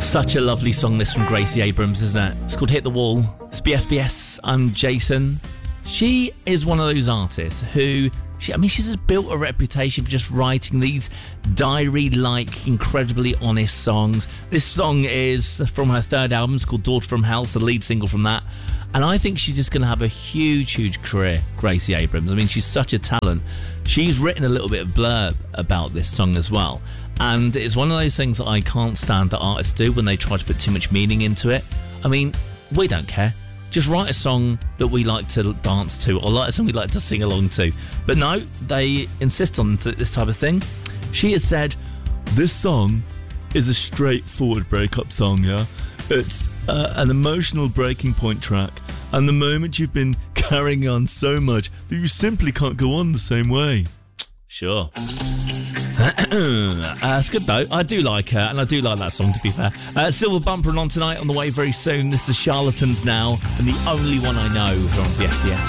Such a lovely song, this from Gracie Abrams, isn't it? It's called Hit the Wall. It's BFBS. I'm Jason. She is one of those artists who, she's just built a reputation for just writing these diary-like, incredibly honest songs. This song is from her third album. It's called Daughter from Hell. It's the lead single from that. And I think she's just going to have a huge, huge career, Gracie Abrams. I mean, she's such a talent. She's written a little bit of blurb about this song as well. And it's one of those things that I can't stand that artists do when they try to put too much meaning into it. I mean, we don't care. Just write a song that we like to dance to, or like a song we like to sing along to. But no, they insist on this type of thing. She has said, this song is a straightforward breakup song, yeah? It's an emotional breaking point track, and the moment you've been carrying on so much that you simply can't go on the same way. Sure. It's good though. I do like her, and I do like that song, to be fair. Silver Bumper on tonight, on the way very soon. This is Charlatans now, and the only one I know from the FBS.